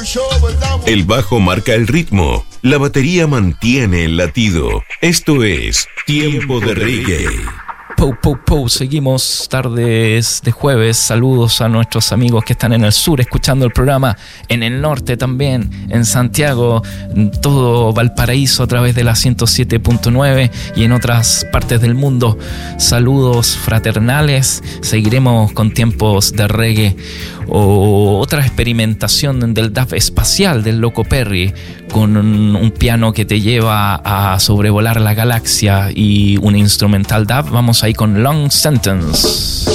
El bajo marca el ritmo, la batería mantiene el latido. Esto es Tiempo de Reggae. Seguimos tardes de jueves. Saludos a nuestros amigos que están en el sur escuchando el programa, en el norte también, en Santiago, en todo Valparaíso a través de la 107.9 y en otras partes del mundo. Saludos fraternales. Seguiremos con Tiempos de Reggae, o otra experimentación del dub espacial del Loco Perry, con un piano que te lleva a sobrevolar la galaxia y un instrumental dub. Vamos ahí con Long Sentence.